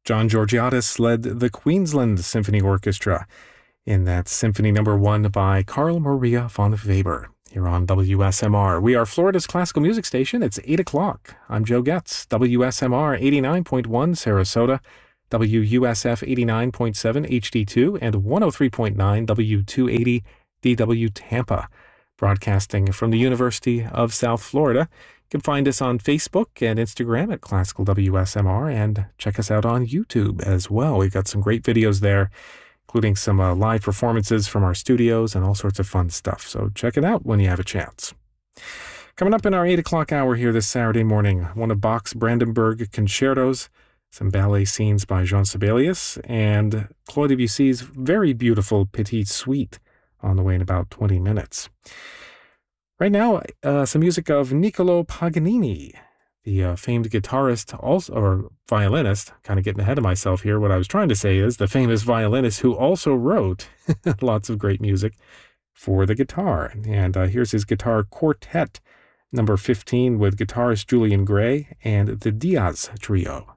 John Georgiadis led the Queensland Symphony Orchestra in that Symphony No. 1 by Carl Maria von Weber here on WSMR. We are Florida's classical music station. It's 8 o'clock. I'm Joe Getz, WSMR 89.1 Sarasota, WUSF 89.7 HD2, and 103.9 W280 DW Tampa, broadcasting from the University of South Florida. You can find us on Facebook and Instagram at Classical WSMR, and check us out on YouTube as well. We've got some great videos there, including some live performances from our studios and all sorts of fun stuff. So check it out when you have a chance. Coming up in our 8 o'clock hour here this Saturday morning, one of Bach's Brandenburg concertos, some ballet scenes by Jean Sibelius, and Claude Debussy's very beautiful Petite Suite on the way in about 20 minutes. Right now, some music of Niccolo Paganini, the famed guitarist, or violinist. Kind of getting ahead of myself here. What I was trying to say is the famous violinist who also wrote lots of great music for the guitar. And here's his guitar quartet, number 15, with guitarist Julian Gray and the Diaz Trio.